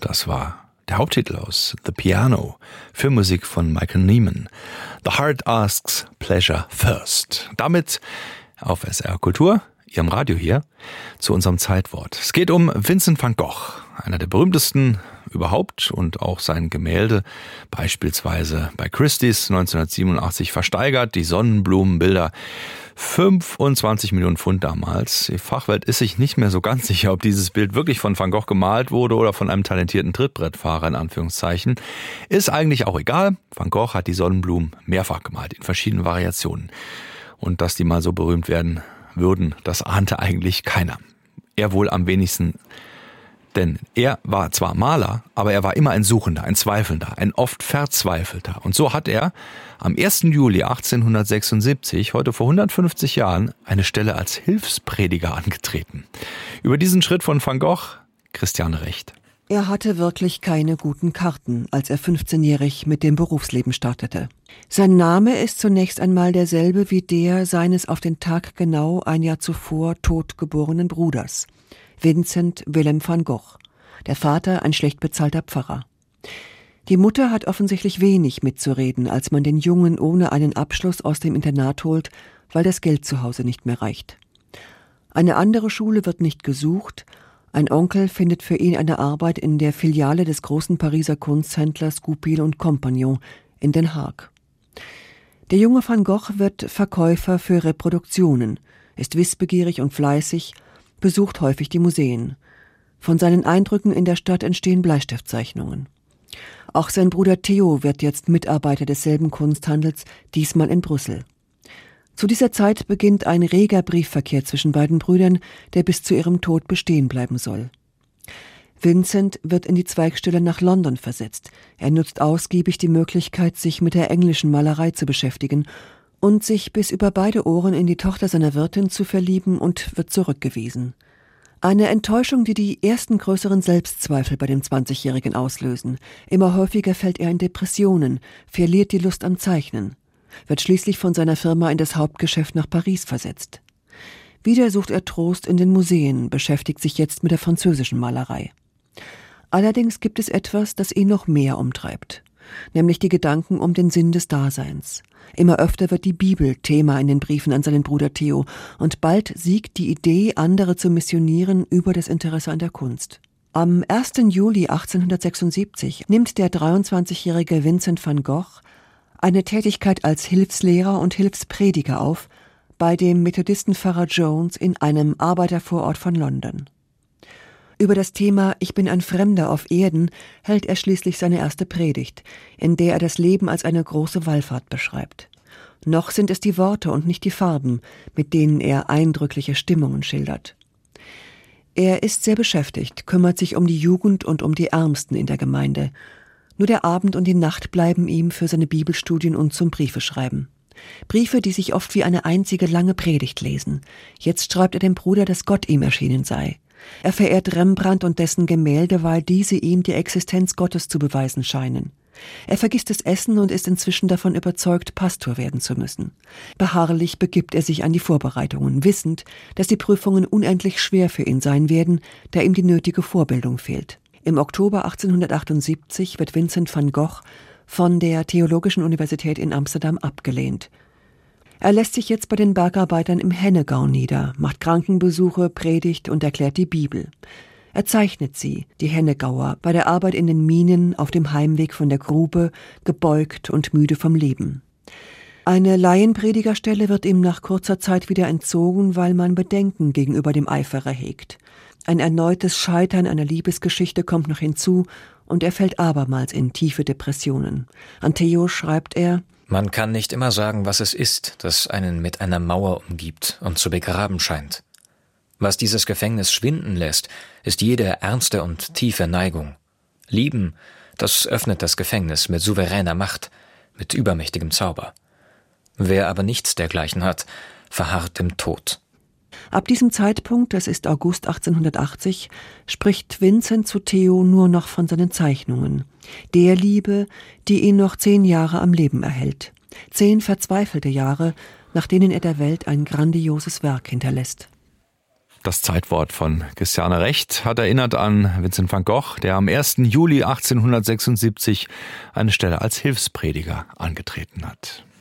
Das war der Haupttitel aus The Piano, Filmmusik von Michael Nyman. The Heart Asks Pleasure First. Damit auf SR Kultur, Ihrem Radio hier, zu unserem Zeitwort. Es geht um Vincent van Gogh, einer der berühmtesten überhaupt, und auch sein Gemälde, beispielsweise bei Christie's 1987 versteigert, die Sonnenblumenbilder, 25 Millionen Pfund damals. Die Fachwelt ist sich nicht mehr so ganz sicher, ob dieses Bild wirklich von Van Gogh gemalt wurde oder von einem talentierten Trittbrettfahrer in Anführungszeichen. Ist eigentlich auch egal. Van Gogh hat die Sonnenblumen mehrfach gemalt, in verschiedenen Variationen. Und dass die mal so berühmt werden würden, das ahnte eigentlich keiner. Er wohl am wenigsten. Denn er war zwar Maler, aber er war immer ein Suchender, ein Zweifelnder, ein oft Verzweifelter. Und so hat er am 1. Juli 1876, heute vor 150 Jahren, eine Stelle als Hilfsprediger angetreten. Über diesen Schritt von Van Gogh, Christiane Recht. Er hatte wirklich keine guten Karten, als er 15-jährig mit dem Berufsleben startete. Sein Name ist zunächst einmal derselbe wie der seines auf den Tag genau ein Jahr zuvor totgeborenen Bruders. Vincent Willem van Gogh. Der Vater ein schlecht bezahlter Pfarrer. Die Mutter hat offensichtlich wenig mitzureden, als man den Jungen ohne einen Abschluss aus dem Internat holt, weil das Geld zu Hause nicht mehr reicht. Eine andere Schule wird nicht gesucht. Ein Onkel findet für ihn eine Arbeit in der Filiale des großen Pariser Kunsthändlers Goupil & Compagnon in Den Haag. Der junge Van Gogh wird Verkäufer für Reproduktionen, ist wissbegierig und fleißig, besucht häufig die Museen. Von seinen Eindrücken in der Stadt entstehen Bleistiftzeichnungen. Auch sein Bruder Theo wird jetzt Mitarbeiter desselben Kunsthandels, diesmal in Brüssel. Zu dieser Zeit beginnt ein reger Briefverkehr zwischen beiden Brüdern, der bis zu ihrem Tod bestehen bleiben soll. Vincent wird in die Zweigstelle nach London versetzt. Er nutzt ausgiebig die Möglichkeit, sich mit der englischen Malerei zu beschäftigen und sich bis über beide Ohren in die Tochter seiner Wirtin zu verlieben, und wird zurückgewiesen. Eine Enttäuschung, die die ersten größeren Selbstzweifel bei dem 20-Jährigen auslösen. Immer häufiger fällt er in Depressionen, verliert die Lust am Zeichnen, wird schließlich von seiner Firma in das Hauptgeschäft nach Paris versetzt. Wieder sucht er Trost in den Museen, beschäftigt sich jetzt mit der französischen Malerei. Allerdings gibt es etwas, das ihn noch mehr umtreibt, nämlich die Gedanken um den Sinn des Daseins. Immer öfter wird die Bibel Thema in den Briefen an seinen Bruder Theo, und bald siegt die Idee, andere zu missionieren, über das Interesse an der Kunst. Am 1. Juli 1876 nimmt der 23-jährige Vincent van Gogh eine Tätigkeit als Hilfslehrer und Hilfsprediger auf bei dem Methodistenpfarrer Jones in einem Arbeitervorort von London. Über das Thema »Ich bin ein Fremder auf Erden« hält er schließlich seine erste Predigt, in der er das Leben als eine große Wallfahrt beschreibt. Noch sind es die Worte und nicht die Farben, mit denen er eindrückliche Stimmungen schildert. Er ist sehr beschäftigt, kümmert sich um die Jugend und um die Ärmsten in der Gemeinde. Nur der Abend und die Nacht bleiben ihm für seine Bibelstudien und zum Briefeschreiben. Briefe, die sich oft wie eine einzige lange Predigt lesen. Jetzt schreibt er dem Bruder, dass Gott ihm erschienen sei. Er verehrt Rembrandt und dessen Gemälde, weil diese ihm die Existenz Gottes zu beweisen scheinen. Er vergisst das Essen und ist inzwischen davon überzeugt, Pastor werden zu müssen. Beharrlich begibt er sich an die Vorbereitungen, wissend, dass die Prüfungen unendlich schwer für ihn sein werden, da ihm die nötige Vorbildung fehlt. Im Oktober 1878 wird Vincent van Gogh von der Theologischen Universität in Amsterdam abgelehnt. Er lässt sich jetzt bei den Bergarbeitern im Hennegau nieder, macht Krankenbesuche, predigt und erklärt die Bibel. Er zeichnet sie, die Hennegauer, bei der Arbeit in den Minen, auf dem Heimweg von der Grube, gebeugt und müde vom Leben. Eine Laienpredigerstelle wird ihm nach kurzer Zeit wieder entzogen, weil man Bedenken gegenüber dem Eiferer hegt. Ein erneutes Scheitern einer Liebesgeschichte kommt noch hinzu und er fällt abermals in tiefe Depressionen. An Theo schreibt er: Man kann nicht immer sagen, was es ist, das einen mit einer Mauer umgibt und zu begraben scheint. Was dieses Gefängnis schwinden lässt, ist jede ernste und tiefe Neigung. Lieben, das öffnet das Gefängnis mit souveräner Macht, mit übermächtigem Zauber. Wer aber nichts dergleichen hat, verharrt im Tod. Ab diesem Zeitpunkt, das ist August 1880, spricht Vincent zu Theo nur noch von seinen Zeichnungen. Der Liebe, die ihn noch 10 Jahre am Leben erhält. 10 verzweifelte Jahre, nach denen er der Welt ein grandioses Werk hinterlässt. Das Zeitwort von Christiane Recht hat erinnert an Vincent van Gogh, der am 1. Juli 1876 eine Stelle als Hilfsprediger angetreten hat.